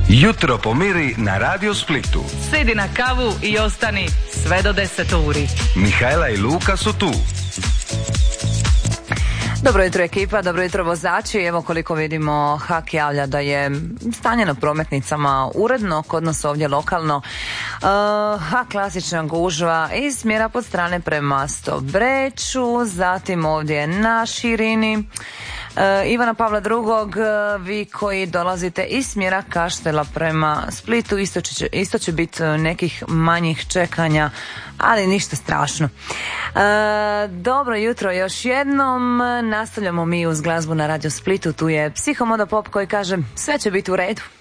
Jutro pomiri na Radio Splitu. Sidi na kavu i ostani sve do 10 uri. Mihajla i Luka su tu. Dobro jutro ekipa, dobro jutro vozači. Evo koliko vidimo, HAK javlja da je stanje na prometnicama uredno, kod nas ovdje lokalno. Klasična gužva iz smjera pod strane prema Stobreču, zatim ovdje na širini Ivana Pavla II, vi koji dolazite iz smjera Kaštela prema Splitu, isto će biti nekih manjih čekanja, ali ništa strašno. Dobro jutro još jednom, nastavljamo mi uz glazbu na Radio Splitu, tu je Psihomoda Pop koji kaže sve će biti u redu.